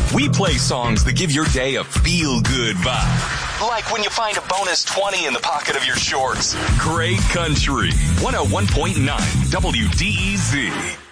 We play songs that give your day a feel-good vibe. Like when you find a bonus 20 in the pocket of your shorts. Great Country. 101.9 WDEZ.